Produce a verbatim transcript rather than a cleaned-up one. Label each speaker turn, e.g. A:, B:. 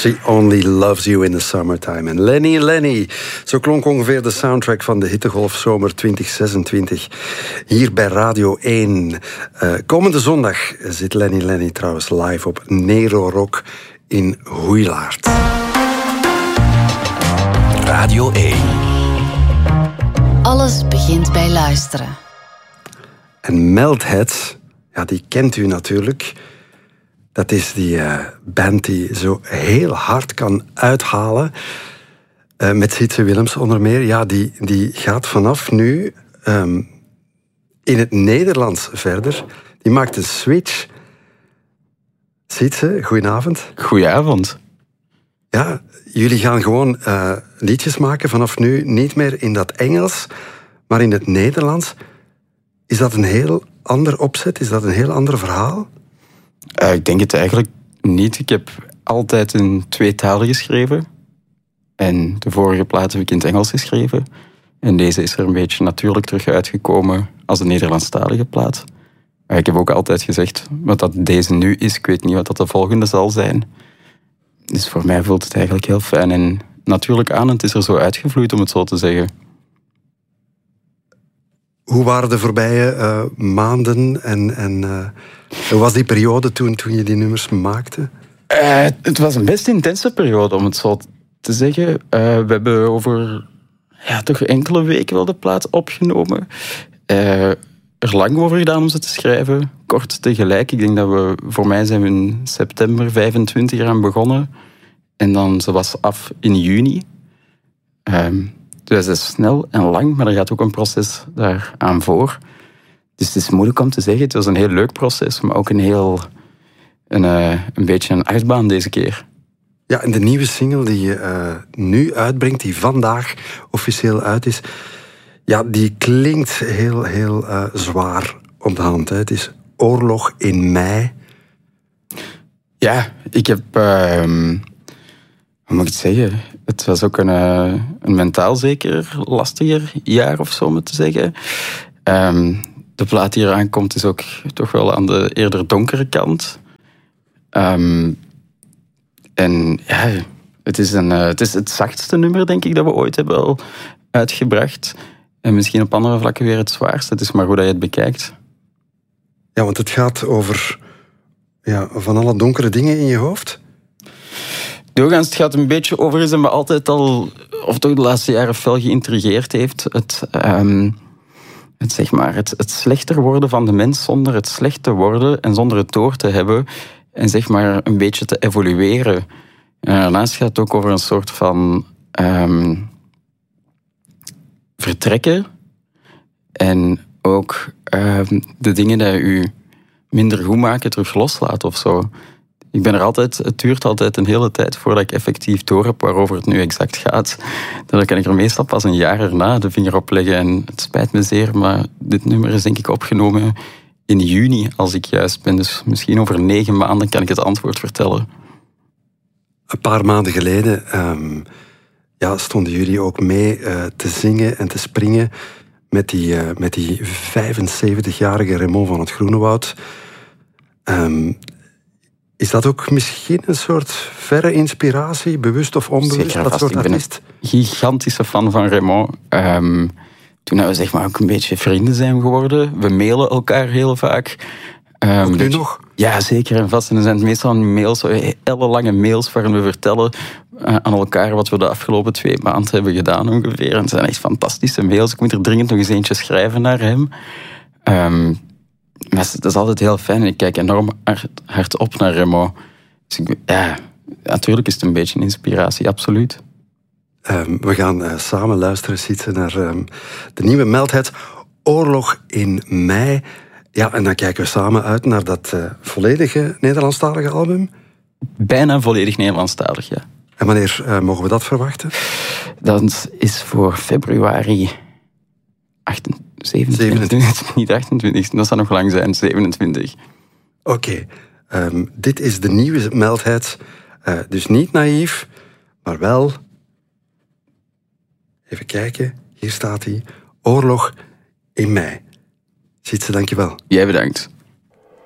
A: She Only Loves You in the Summertime. En Lenny Lenny. Zo klonk ongeveer de soundtrack van de hittegolf zomer twintig zesentwintig. Hier bij Radio één. Uh, komende zondag zit Lenny Lenny trouwens live op Nero Rock in Hoeilaard.
B: Radio één.
C: Alles begint bij luisteren.
A: En Melthead, ja, die kent u natuurlijk. Dat is die uh, band die zo heel hard kan uithalen. Uh, met Sietse Willems onder meer. Ja, die, die gaat vanaf nu um, in het Nederlands verder. Die maakt een switch. Sietse, goedenavond.
D: Goedenavond.
A: Ja, jullie gaan gewoon uh, liedjes maken vanaf nu. Niet meer in dat Engels, maar in het Nederlands. Is dat een heel ander opzet? Is dat een heel ander verhaal?
D: Uh, ik denk het eigenlijk niet. Ik heb altijd in twee talen geschreven. En de vorige plaat heb ik in het Engels geschreven. En deze is er een beetje natuurlijk terug uitgekomen als een Nederlandstalige plaat. Maar ik heb ook altijd gezegd, wat dat deze nu is, ik weet niet wat dat de volgende zal zijn. Dus voor mij voelt het eigenlijk heel fijn en natuurlijk aan. Het is er zo uitgevloeid, om het zo te zeggen.
A: Hoe waren de voorbije uh, maanden en, en uh, hoe was die periode toen, toen je die nummers maakte?
D: Uh, het was een best intense periode, om het zo te zeggen. Uh, we hebben over ja, toch enkele weken wel de plaat opgenomen. Uh, er lang over gedaan om ze te schrijven. Kort tegelijk. Ik denk dat we, voor mij zijn we in september vijfentwintig eraan begonnen. En dan, ze was af in juni. Um, Dus het is snel en lang, maar er gaat ook een proces daaraan voor. Dus het is moeilijk om te zeggen. Het was een heel leuk proces, maar ook een heel... Een, uh, een beetje een achtbaan deze keer.
A: Ja, en de nieuwe single die je uh, nu uitbrengt, die vandaag officieel uit is... Ja, die klinkt heel, heel uh, zwaar op de hand. Hè. Het is Oorlog in mei.
D: Ja, ik heb... Uh, hoe moet ik het zeggen? Het was ook een, uh, een mentaal zeker lastiger jaar of zo, om het te zeggen. Um, de plaat die eraan komt is ook toch wel aan de eerder donkere kant. Um, en ja, het is, een, uh, het is het zachtste nummer, denk ik, dat we ooit hebben al uitgebracht. En misschien op andere vlakken weer het zwaarste. Het is maar hoe dat je het bekijkt.
A: Ja, want het gaat over ja, van alle donkere dingen in je hoofd.
D: Doorgaans, het gaat een beetje over iets dat me altijd al, of toch de laatste jaren fel geïntrigeerd heeft. Het, um, het, zeg maar, het, het slechter worden van de mens zonder het slecht te worden en zonder het door te hebben. En zeg maar een beetje te evolueren. En daarnaast gaat het ook over een soort van um, vertrekken. En ook um, de dingen die u minder goed maken terug loslaten of zo. Ik ben er altijd, het duurt altijd een hele tijd voordat ik effectief door heb waarover het nu exact gaat. Dan kan ik er meestal pas een jaar erna de vinger op leggen. En het spijt me zeer, maar dit nummer is denk ik opgenomen in juni, als ik juist ben. Dus misschien over negen maanden kan ik het antwoord vertellen.
A: Een paar maanden geleden um, ja, stonden jullie ook mee uh, te zingen en te springen met die, uh, met die vijfenzeventigjarige Raymond van het Groenewoud. Um, Is dat ook misschien een soort verre inspiratie, bewust of onbewust?
D: Zeker,
A: dat soort
D: ik ben
A: artiest?
D: een gigantische fan van Raymond. Um, toen we zeg maar ook een beetje vrienden zijn geworden. We mailen elkaar heel vaak. Um,
A: ook nu
D: beetje,
A: nog?
D: Ja, zeker en vast. En er zijn meestal mails, hele lange mails waarin we vertellen uh, aan elkaar wat we de afgelopen twee maanden hebben gedaan ongeveer. En het zijn echt fantastische mails. Ik moet er dringend nog eens eentje schrijven naar hem. Um, Maar dat is altijd heel fijn en ik kijk enorm hard op naar Raymond. Dus ik, ja, natuurlijk is het een beetje een inspiratie, absoluut.
A: Um, we gaan uh, samen luisteren, Sietse, naar um, de nieuwe Melthead, Oorlog in mei. Ja, en dan kijken we samen uit naar dat uh, volledige Nederlandstalige album.
D: Bijna volledig Nederlandstalig, ja.
A: En wanneer uh, mogen we dat verwachten?
D: Dat is voor februari achtentwintig. zevenentwintig. zevenentwintig. Niet achtentwintig, dat zal nog lang zijn, zevenentwintig.
A: Oké, okay. um, dit is de nieuwe Melthead. Uh, dus niet naïef, maar wel... Even kijken, hier staat hij. Oorlog in mei. Sietse, dankjewel.
D: Jij bedankt.